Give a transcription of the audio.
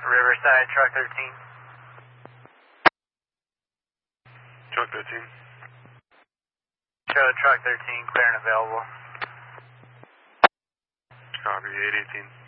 Riverside, truck 13. Truck 13. Show truck 13, clear and available. Copy, 818.